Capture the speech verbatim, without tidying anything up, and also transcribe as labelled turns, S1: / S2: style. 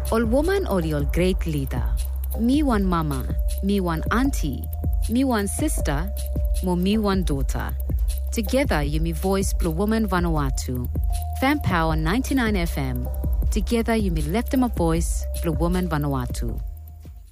S1: Ol woman or your great leader. Me one mama, me one auntie, me one sister, mo me one daughter. Together you me voice Blue Woman Vanuatu. Fan Power ninety-nine F M. Together you me left them a voice Blue Woman Vanuatu.